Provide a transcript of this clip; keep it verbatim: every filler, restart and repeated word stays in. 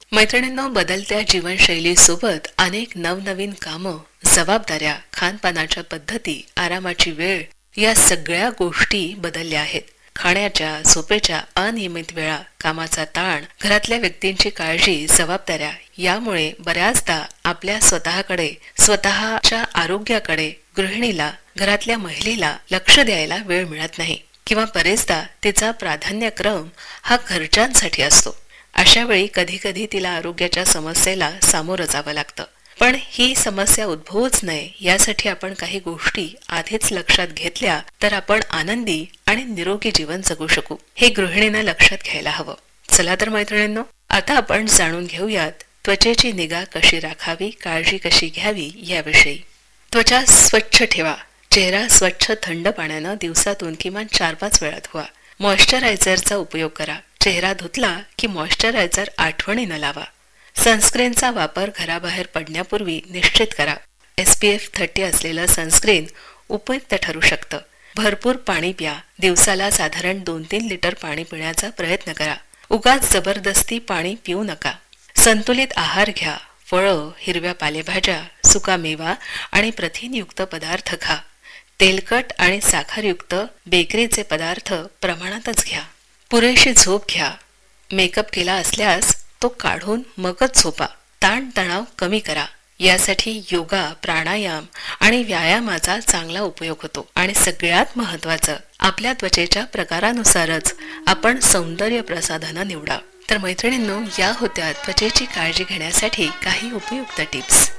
मैत्रिणींनो, बदलत्या जीवनशैलीसोबत अनेक नवनवीन कामं, जबाबदाऱ्या, खानपानाच्या पद्धती, आरामाची वेळ या सगळ्या गोष्टी बदलल्या आहेत. खाण्याच्या, झोपेच्या अनियमित वेळा, कामाचा ताण, घरातल्या व्यक्तींची काळजी, जबाबदाऱ्या यामुळे बऱ्याचदा आपल्या स्वतःकडे, स्वतःच्या आरोग्याकडे, गृहिणीला, घरातल्या महिलेला लक्ष द्यायला वेळ मिळत नाही किंवा बरेचदा तिचा प्राधान्यक्रम हा घरच्यांसाठी असतो. अशा वेळी कधी कधी तिला आरोग्याच्या समस्येला सामोरं जावं लागतं. पण ही समस्या उद्भवूच नये यासाठी आपण काही गोष्टी आधीच लक्षात घेतल्या तर आपण आनंदी आणि निरोगी जीवन जगू शकू. हे गृहिणींना लक्षात घ्यायला हवं. चला तर मैत्रिणींनो, आता आपण जाणून घेऊयात त्वचेची निगा कशी राखावी, काळजी कशी घ्यावी याविषयी. त्वचा स्वच्छ ठेवा. चेहरा स्वच्छ थंड पाण्यानं दिवसातून किमान चार पाच वेळा धुवा. मॉइश्चरायझरचा उपयोग करा. चेहरा धुतला की मॉइश्चरायझर आठवणीनं लावा. सनस्क्रीनचा वापर घराबाहेर पडण्यापूर्वी निश्चित करा. एस पी एफ थर्टी असलेलं सनस्क्रीन उपयुक्त ठरू शकतं. भरपूर पाणी प्या. दिवसाला साधारण दोन तीन लिटर पाणी पिण्याचा प्रयत्न करा. उगाच जबरदस्ती पाणी पिऊ नका. संतुलित आहार घ्या. फळं, हिरव्या पालेभाज्या, सुका मेवा आणि प्रथिनयुक्त पदार्थ खा. तेलकट आणि साखरयुक्त बेकरीचे पदार्थ प्रमाणातच घ्या. पुरेशी झोप घ्या. मेकअप केला असल्यास तो काढून मगच झोपा. ताणतणाव कमी करा. यासाठी योगा, प्राणायाम आणि व्यायामाचा चांगला उपयोग होतो. आणि सगळ्यात महत्त्वाचं, आपल्या त्वचेच्या प्रकारानुसारच आपण सौंदर्य प्रसाधनं निवडा. तर मैत्रिणींनो, या होत्या त्वचेची काळजी घेण्यासाठी काही उपयुक्त टिप्स.